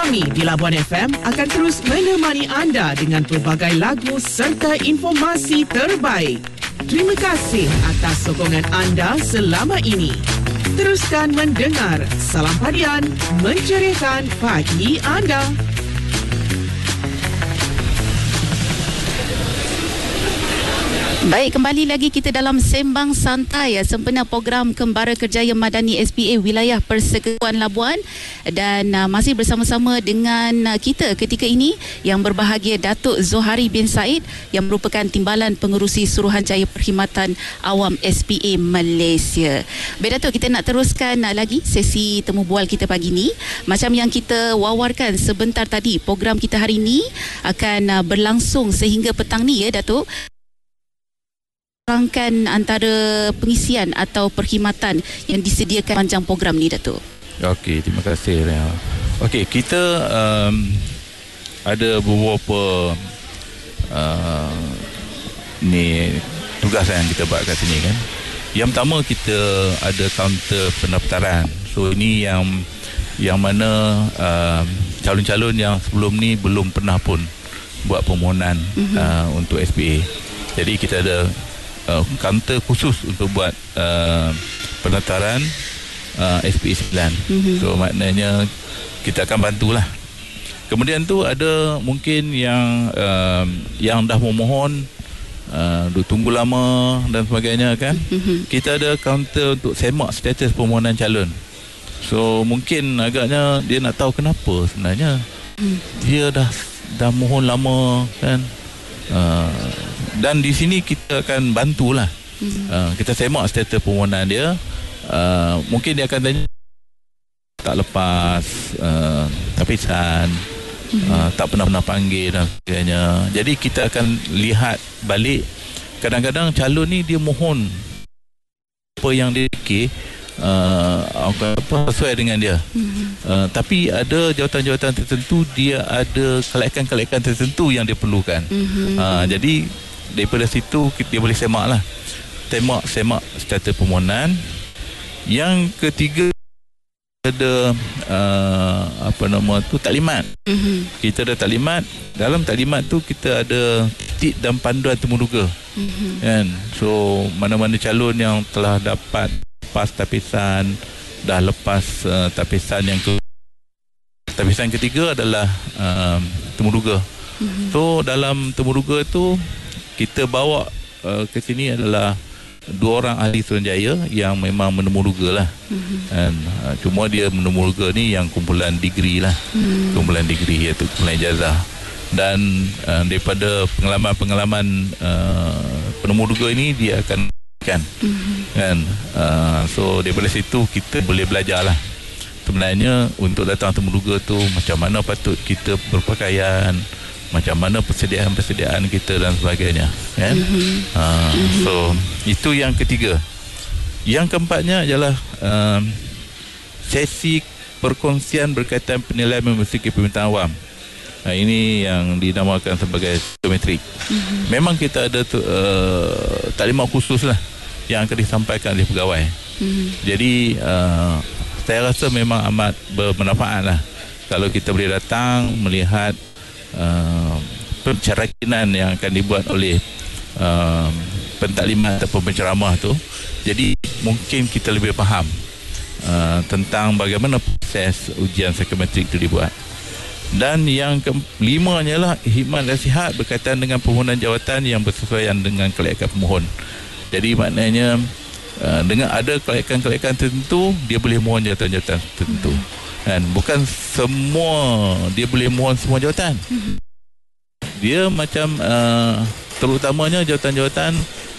Kami di Labuan FM akan terus menemani anda dengan pelbagai lagu serta informasi terbaik. Terima kasih atas sokongan anda selama ini. Teruskan mendengar Salam Harian menceriakan pagi anda. Baik, kembali lagi kita dalam Sembang Santai sempena program Kembara Kerjaya Madani SPA Wilayah Persekutuan Labuan, dan masih bersama-sama dengan kita ketika ini yang berbahagia Datuk Zohari bin Said yang merupakan Timbalan Pengerusi Suruhanjaya Perkhidmatan Awam SPA Malaysia. Baik Datuk, kita nak teruskan lagi sesi temu bual kita pagi ni. Macam yang kita wawarkan sebentar tadi, program kita hari ini akan berlangsung sehingga petang ni ya Datuk. Rangkan antara pengisian atau perkhidmatan yang disediakan panjang program ni Datuk. Okey, terima kasih. Okey, kita ada beberapa tugas yang kita buat kat sini kan. Yang pertama, kita ada kaunter pendaftaran. So ini yang mana calon-calon yang sebelum ni belum pernah pun buat permohonan untuk SPA. Jadi kita ada kaunter khusus untuk buat pendaftaran SPA 9. So maknanya kita akan bantulah. Kemudian tu ada mungkin yang dah memohon tunggu lama dan sebagainya kan. Kita ada kaunter untuk semak status permohonan calon. So mungkin agaknya dia nak tahu kenapa sebenarnya dia dah mohon lama kan. Dan di sini kita akan bantulah. Kita semak status permohonan dia. Mungkin dia akan tanya tak lepas, tapisan, tak pernah panggil dan sebagainya. Jadi kita akan lihat balik. Kadang-kadang calon ni dia mohon apa yang dia fikir sesuai dengan dia. Tapi ada jawatan-jawatan tertentu, dia ada kelayakan-kelayakan tertentu yang dia perlukan. Jadi daripada situ dia boleh semak status permohonan. Yang ketiga ada taklimat. Kita ada taklimat. Dalam taklimat tu kita ada titik dan panduan temuduga. Kan? So mana-mana calon yang telah dapat lepas tapisan, dah lepas tapisan tapisan ketiga adalah temuduga. So dalam temuduga tu kita bawa ke sini adalah 2 orang ahli Suruhanjaya yang memang menemuduga lah. Cuma dia menemuduga ni yang kumpulan degree lah. Kumpulan degree iaitu kumpulan ijazah. Dan daripada pengalaman penemuduga ini dia akan kan. So daripada situ kita boleh belajar lah. Sebenarnya untuk datang temuduga tu macam mana patut kita berpakaian, macam mana persediaan kita dan sebagainya kan? So itu yang ketiga. Yang keempatnya adalah sesi perkongsian berkaitan penilaian memasuki permintaan awam. Ini yang dinamakan sebagai psikometrik. Memang kita ada taklimat khusus lah yang akan disampaikan oleh pegawai. Jadi saya rasa memang amat bermanfaat lah kalau kita boleh datang melihat pencerakinan yang akan dibuat oleh pentaklimat ataupun penceramah tu. Jadi mungkin kita lebih faham tentang bagaimana proses ujian psikometrik itu dibuat. Dan yang kelimanya lah khidmat nasihat berkaitan dengan permohonan jawatan yang bersesuaian dengan kelayakan pemohon. Jadi maknanya dengan ada kelayakan-kelayakan tertentu dia boleh mohon jawatan-jawatan tertentu. Kan? Bukan semua dia boleh mohon semua jawatan. Dia macam terutamanya jawatan-jawatan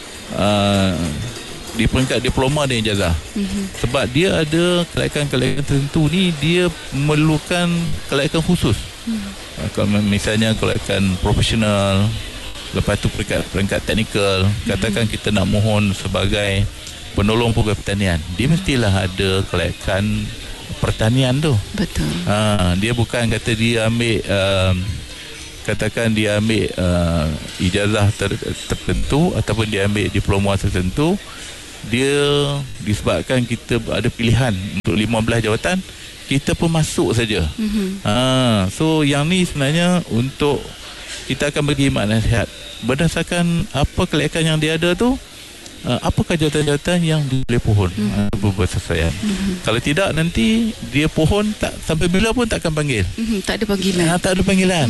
di peringkat diploma dan ijazah. Sebab dia ada kelayakan-kelayakan tertentu ni dia memerlukan kelayakan khusus. Kalau misalnya kelayakan profesional, lepas tu peringkat teknikal, katakan kita nak mohon sebagai penolong pegawai pertanian, dia mestilah ada kelayakan pertanian tu. Betul. Dia bukan kata dia ambil katakan dia ambil ijazah tertentu ataupun dia ambil diploma tertentu, dia disebabkan kita ada pilihan untuk 15 jawatan, kita pun masuk saja. So yang ni sebenarnya untuk kita akan bagi nasihat berdasarkan apa kelayakan yang dia ada tu, apakah jawatan-jawatan yang boleh pohon bersesuaian. Kalau tidak, nanti dia pohon tak sampai bila pun tak akan panggil. Tak ada panggilan. Tak ada panggilan.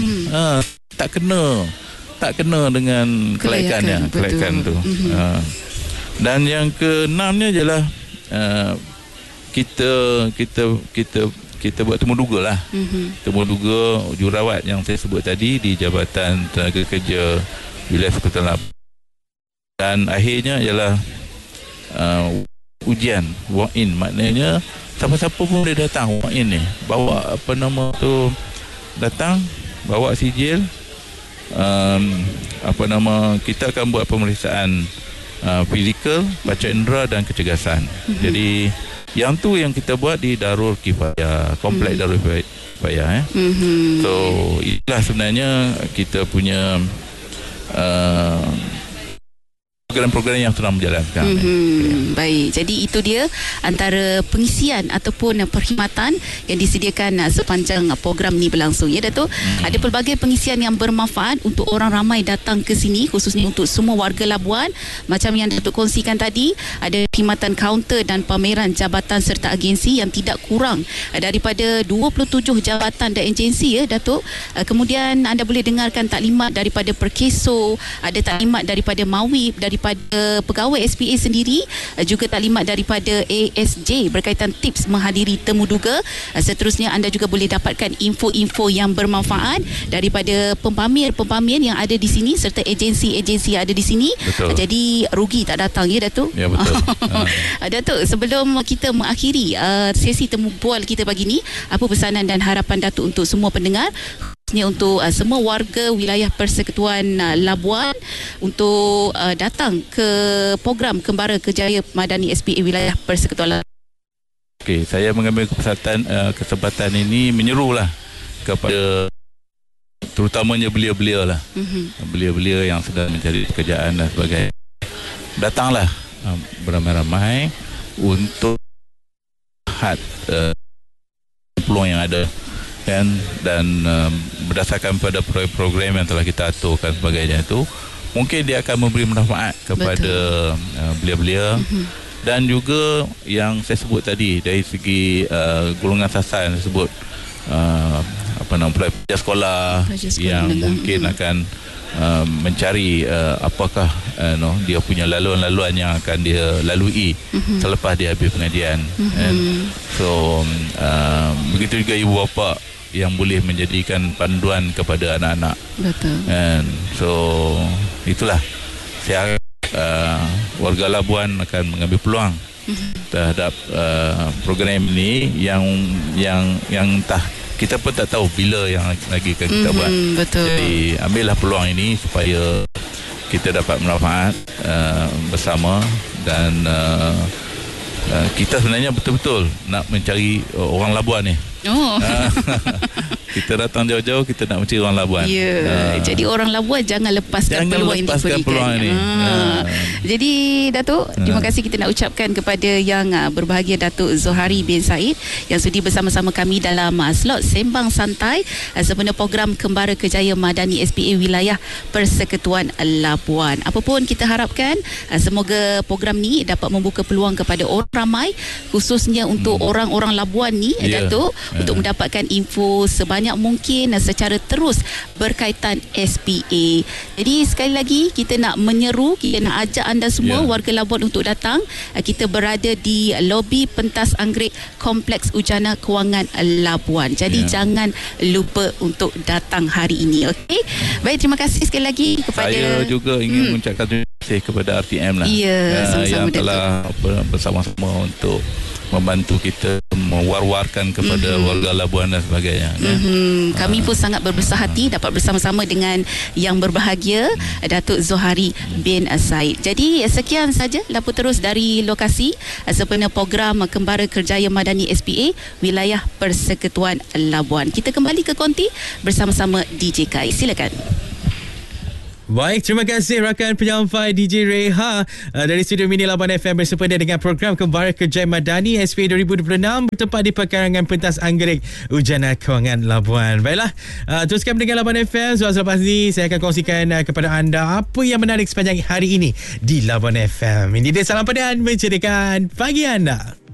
Tak kena dengan kelayakannya, kelayakan tu. Dan yang keenamnya ialah kita buat temu duga lah. Temu duga jururawat yang saya sebut tadi di Jabatan Tenaga Kerja Wilayah Persekutuan Labuan. Dan akhirnya ialah ujian walk-in, maknanya siapa-siapa pun boleh datang walk-in ni, bawa datang bawa sijil. Kita akan buat pemeriksaan fizikal, baca indera dan kecergasan. Jadi yang tu yang kita buat di Darul Kifayah, kompleks Darul Kifayah. So itulah sebenarnya kita punya program-program yang sedang berjalankan. Baik, jadi itu dia antara pengisian ataupun perkhidmatan yang disediakan sepanjang program ni berlangsung, ya Datuk. Ada pelbagai pengisian yang bermanfaat untuk orang ramai datang ke sini, khususnya untuk semua warga Labuan. Macam yang Datuk kongsikan tadi, ada perkhidmatan kaunter dan pameran jabatan serta agensi yang tidak kurang daripada 27 jabatan dan agensi, ya Datuk. Kemudian anda boleh dengarkan taklimat daripada Perkeso, ada taklimat daripada Mawib, daripada pegawai SPA sendiri, juga taklimat daripada ASJ berkaitan tips menghadiri temu duga. Seterusnya anda juga boleh dapatkan info-info yang bermanfaat daripada pempamir yang ada di sini serta agensi-agensi yang ada di sini. Betul. Jadi rugi tak datang, ya Datuk? Ya, betul. Datuk, sebelum kita mengakhiri sesi temu bual kita pagi ni, apa pesanan dan harapan Datuk untuk semua pendengar, untuk semua warga wilayah Persekutuan Labuan untuk datang ke program Kembara Kerjaya Madani SPA wilayah Persekutuan Labuan? Okey, saya mengambil kesempatan ini menyerulah kepada terutamanya belia-belia lah. Belia-belia yang sedang mencari pekerjaan dan sebagainya. Datanglah beramai-ramai untuk lihat peluang yang ada. Dan berdasarkan pada program yang telah kita aturkan sebagainya itu, mungkin dia akan memberi manfaat kepada belia-belia. Dan juga yang saya sebut tadi dari segi golongan sasaran tersebut, pelajar sekolah yang mungkin akan mencari apakah dia punya laluan-laluan yang akan dia lalui selepas dia habis pengajian. So begitu juga ibu bapa yang boleh menjadikan panduan kepada anak-anak. Betul. So itulah saya warga Labuan akan mengambil peluang terhadap program ini yang entah kita pun tak tahu bila yang lagi akan kita buat. Betul. Jadi ambillah peluang ini supaya kita dapat manfaat bersama. Dan kita sebenarnya betul-betul nak mencari orang Labuan ni. Kita datang jauh-jauh, kita nak mencari orang Labuan. Jadi orang Labuan jangan lepaskan peluang ini. Jadi Datuk, terima kasih kita nak ucapkan kepada yang berbahagia Datuk Zohari bin Said yang sudi bersama-sama kami dalam slot Sembang Santai sempena program Kembara Kerjaya Madani SPA wilayah Persekutuan Labuan. Apapun kita harapkan semoga program ni dapat membuka peluang kepada orang ramai, khususnya untuk orang-orang Labuan ni, Datuk, untuk mendapatkan info sebanyak mungkin secara terus berkaitan SPA. Jadi sekali lagi kita nak menyeru, kita nak ajak anda semua warga Labuan untuk datang. Kita berada di lobi pentas anggrek Kompleks Ujana Kewangan Labuan. Jadi jangan lupa untuk datang hari ini. Okey. Baik, terima kasih sekali lagi kepada, saya juga ingin mengucapkan terima kasih kepada RTM lah. Yang telah bersama-sama untuk membantu kita mewar-warkan kepada warga Labuan dan sebagainya. Kami pun sangat berbesar hati dapat bersama-sama dengan yang berbahagia Datuk Zohari bin Said. Jadi sekian saja laporan terus dari lokasi sempena program Kembara Kerjaya Madani SPA wilayah Persekutuan Labuan. Kita kembali ke konti bersama-sama DJ Kai. Silakan. Baik, terima kasih rakan penyampai DJ Reha dari Studio Mini Labuan FM bersempena dengan program Kembara Kerjaya Madani SPA 2026 bertempat di Pekarangan Pentas Anggerik Ujana Kewangan Labuan. Baiklah, teruskan mendengar Labuan FM. Selepas ni saya akan kongsikan kepada anda apa yang menarik sepanjang hari ini di Labuan FM. Ini dia Salam Padan menceritakan pagi anda.